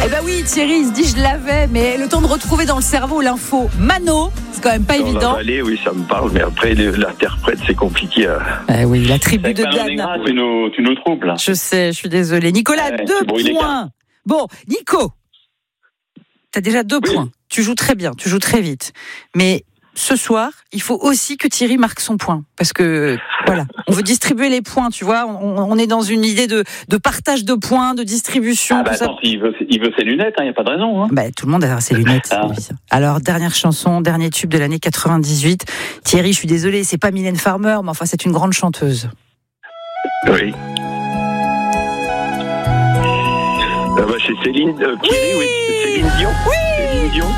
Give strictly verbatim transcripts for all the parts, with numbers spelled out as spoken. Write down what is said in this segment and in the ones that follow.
Eh ben oui, Thierry, il se dit je l'avais, mais le temps de retrouver dans le cerveau l'info Mano, c'est quand même pas Dans évident. La vallée, oui, ça me parle, mais après l'interprète, c'est compliqué. À... Eh oui, la tribu de Dan. Gras, tu nous, tu nous troubles. Je sais, je suis désolée. Nicolas, ouais, deux bon, points. Bon, Nico, t'as déjà deux oui. points. Tu joues très bien, tu joues très vite. Mais ce soir, il faut aussi que Thierry marque son point. Parce que, voilà, on veut distribuer les points, tu vois. On, on est dans une idée de, de partage de points, de distribution. Ah bah tout attends, ça. il veut, il veut ses lunettes, il hein, n'y a pas de raison. Hein. Bah, tout le monde a ses lunettes. Ah. Alors, dernière chanson, dernier tube de l'année quatre-vingt-dix-huit. Thierry, je suis désolée, c'est pas Mylène Farmer, mais enfin, c'est une grande chanteuse. Oui. Ah bah, c'est Céline, euh, Thierry, oui. oui. C'est Céline Dion. Oui. Céline Dion.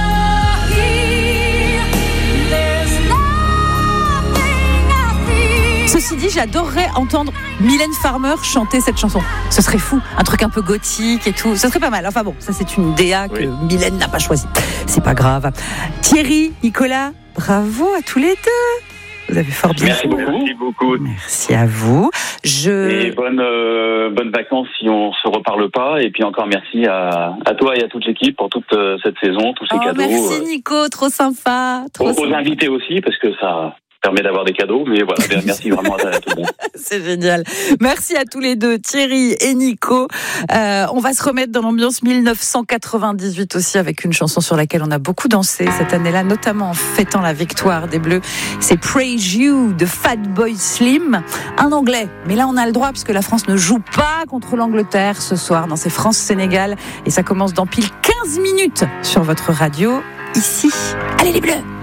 Ceci dit, j'adorerais entendre Mylène Farmer chanter cette chanson. Ce serait fou, un truc un peu gothique et tout. Ce serait pas mal. Enfin bon, ça c'est une D A que oui. Mylène n'a pas choisie. C'est pas grave. Thierry, Nicolas, bravo à tous les deux. Vous avez fort bien Merci fait. beaucoup. Merci beaucoup. Merci à vous. Je... Et bonnes euh, bonnes vacances si on se reparle pas. Et puis encore merci à, à toi et à toute l'équipe pour toute euh, cette saison, tous ces oh, cadeaux. Merci Nico, trop sympa. Trop Aux, sympa. aux invités aussi, parce que ça permet d'avoir des cadeaux. Mais voilà, merci vraiment à, à tout le monde. C'est génial. Merci à tous les deux, Thierry et Nico. Euh, on va se remettre dans l'ambiance dix-neuf cent quatre-vingt-dix-huit aussi avec une chanson sur laquelle on a beaucoup dansé cette année-là, notamment en fêtant la victoire des Bleus. C'est Praise You de Fatboy Slim. Un anglais, mais là on a le droit puisque la France ne joue pas contre l'Angleterre ce soir dans ces France-Sénégal. Et ça commence dans pile quinze minutes sur votre radio, ici. Allez les Bleus!